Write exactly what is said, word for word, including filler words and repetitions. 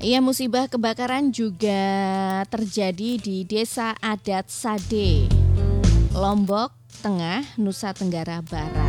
Iya, musibah kebakaran juga terjadi di Desa Adat Sade, Lombok Tengah, Nusa Tenggara Barat.